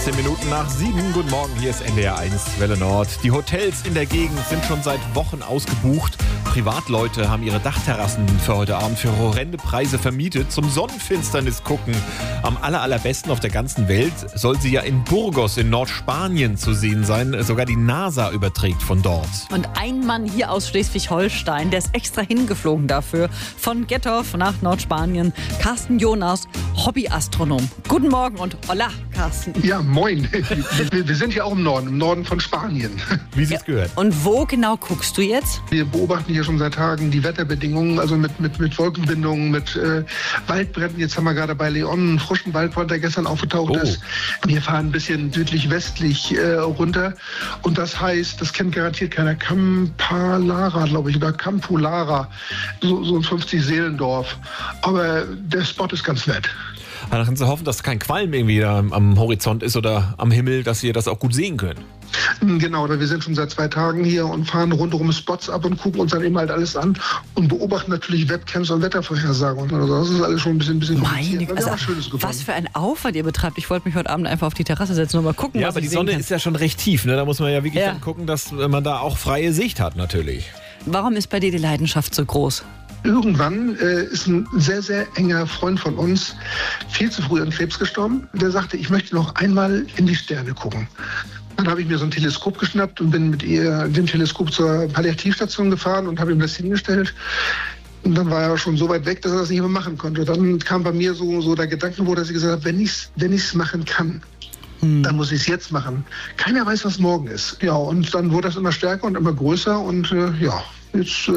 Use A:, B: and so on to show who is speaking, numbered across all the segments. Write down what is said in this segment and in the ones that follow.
A: 15 Minuten nach 7. Guten Morgen, hier ist NDR 1 Welle Nord. Die Hotels in der Gegend sind schon seit Wochen ausgebucht. Privatleute haben ihre Dachterrassen für heute Abend für horrende Preise vermietet. Zum Sonnenfinsternis gucken. Am allerbesten auf der ganzen Welt soll sie ja in Burgos in Nordspanien zu sehen sein. Sogar die NASA überträgt von dort.
B: Und ein Mann hier aus Schleswig-Holstein, der ist extra hingeflogen dafür. Von Gettorf nach Nordspanien. Carsten Jonas, Hobbyastronom. Guten Morgen und hola, Carsten.
C: Ja, moin. Wir sind ja auch im Norden von Spanien.
A: Wie sie es gehört.
B: Und wo genau guckst du jetzt?
C: Wir beobachten hier schon seit Tagen die Wetterbedingungen, also mit Wolkenbindungen, mit Waldbränden. Jetzt haben wir gerade bei León einen frischen Waldbrand, der gestern aufgetaucht ist. Wir fahren ein bisschen südlich-westlich runter. Und das heißt, das kennt garantiert keiner, Campalara, glaube ich, oder Campulara, so ein 50-Seelendorf. Aber der Spot ist ganz nett.
A: Dann können Sie hoffen, dass kein Qualm irgendwie da am Horizont ist oder am Himmel, dass Sie das auch gut sehen können.
C: Genau, wir sind schon seit 2 Tagen hier und fahren rundherum Spots ab und gucken uns dann eben halt alles an und beobachten natürlich Webcams und Wettervorhersagen. Also das ist alles schon ein bisschen
B: Meine, was für ein Aufwand ihr betreibt. Ich wollte mich heute Abend einfach auf die Terrasse setzen und mal gucken,
A: Ja,
B: was
A: aber die
B: ich sehen
A: Sonne
B: kann.
A: ist ja schon recht tief, ne? Da muss man ja wirklich dann gucken, dass man da auch freie Sicht hat natürlich.
B: Warum ist bei dir die Leidenschaft so groß?
C: Irgendwann ist ein sehr, sehr enger Freund von uns viel zu früh an Krebs gestorben. Der sagte, ich möchte noch einmal in die Sterne gucken. Dann habe ich mir so ein Teleskop geschnappt und bin mit dem Teleskop zur Palliativstation gefahren und habe ihm das hingestellt. Und dann war er schon so weit weg, dass er das nicht mehr machen konnte. Dann kam bei mir so der Gedanke, dass ich gesagt habe, wenn ich's machen kann, dann muss ich es jetzt machen. Keiner weiß, was morgen ist. Ja, und dann wurde das immer stärker und immer größer und jetzt...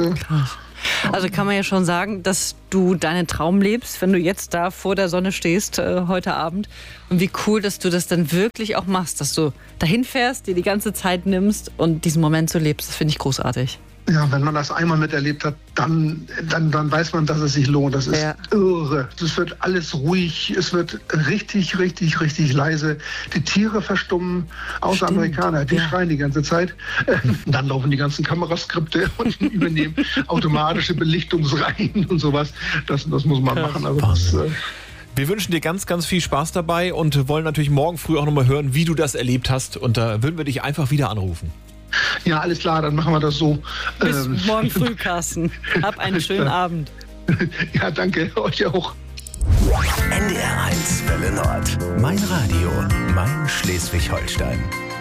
B: Also kann man ja schon sagen, dass du deinen Traum lebst, wenn du jetzt da vor der Sonne stehst heute Abend. Und wie cool, dass du das dann wirklich auch machst, dass du dahin fährst, dir die ganze Zeit nimmst und diesen Moment so lebst. Das finde ich großartig.
C: Ja, wenn man das einmal miterlebt hat, dann weiß man, dass es sich lohnt. Das ist irre. Es wird alles ruhig, es wird richtig, richtig, richtig leise. Die Tiere verstummen, außer Amerikaner, die schreien die ganze Zeit. Dann laufen die ganzen Kameraskripte und übernehmen automatische Belichtungsreihen und sowas. Das muss man machen. Also
A: wir wünschen dir ganz, ganz viel Spaß dabei und wollen natürlich morgen früh auch nochmal hören, wie du das erlebt hast. Und da würden wir dich einfach wieder anrufen.
C: Ja, alles klar, dann machen wir das so.
B: Bis morgen früh, Carsten. Hab einen schönen Abend.
C: Ja, danke, euch auch.
D: NDR 1 Welle Nord. Mein Radio, mein Schleswig-Holstein.